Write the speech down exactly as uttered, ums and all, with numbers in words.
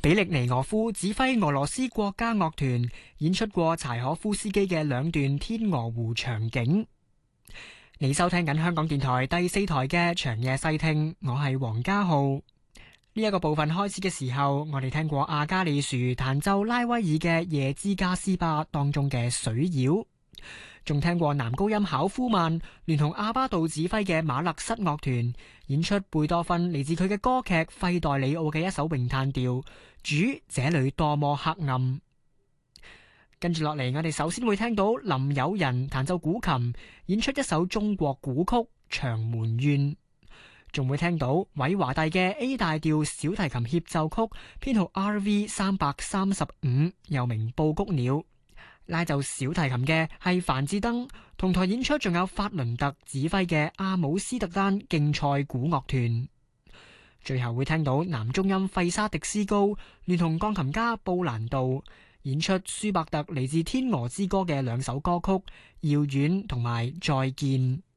比力尼俄夫指揮俄羅斯國家樂團演出過柴可夫斯基嘅兩段天鵝湖場景。你收聽緊香港電台第四台嘅長夜細聽，我係黃家浩。呢、這、一個部分開始嘅時候，我哋聽過阿加里樹彈奏拉威爾嘅夜之加斯巴當中嘅水妖，仲聽過男高音考夫曼聯同阿巴杜指揮嘅馬勒瑟樂團演出貝多芬嚟自佢嘅歌劇《費代里奧》嘅一首詠嘆調，主這裏多麼黑暗。跟住落嚟，我哋首先會聽到林友仁彈奏古琴演出一首中國古曲《長門怨》，仲會聽到韋華第嘅 A 大調小提琴協奏曲編號 R V 三百三十五，又名布谷鳥。拉奏小提琴嘅係樊志登，同台演出仲有法倫特指揮嘅阿姆斯特丹競賽古樂團。最後會聽到男中音費沙迪斯高聯同鋼琴家布蘭道演出舒伯特嚟自《天鵝之歌》嘅兩首歌曲《遙遠》同埋《再見》。